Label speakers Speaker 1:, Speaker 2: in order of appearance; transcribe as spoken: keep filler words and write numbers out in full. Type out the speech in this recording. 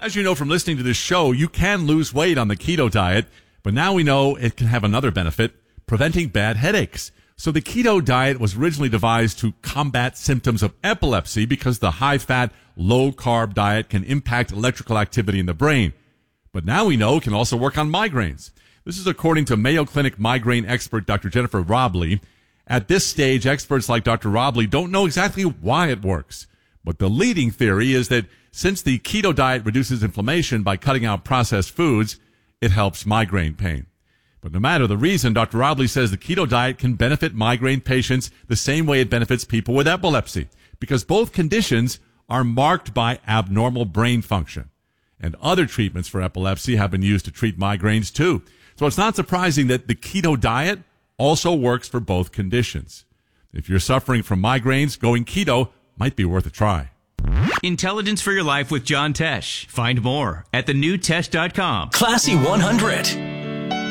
Speaker 1: As you know from listening to this show, you can lose weight on the keto diet, but now we know it can have another benefit, preventing bad headaches. So the keto diet was originally devised to combat symptoms of epilepsy because the high-fat, low-carb diet can impact electrical activity in the brain. But now we know it can also work on migraines. This is according to Mayo Clinic migraine expert Doctor Jennifer Robley. At this stage, experts like Doctor Robley don't know exactly why it works. But the leading theory is that since the keto diet reduces inflammation by cutting out processed foods, it helps migraine pain. But no matter the reason, Doctor Robley says the keto diet can benefit migraine patients the same way it benefits people with epilepsy, because both conditions are marked by abnormal brain function. And other treatments for epilepsy have been used to treat migraines too. So it's not surprising that the keto diet also works for both conditions. If you're suffering from migraines, going keto might be worth a try.
Speaker 2: Intelligence for Your Life with John Tesh. Find more at the new tesh dot com.
Speaker 3: Classy one hundred.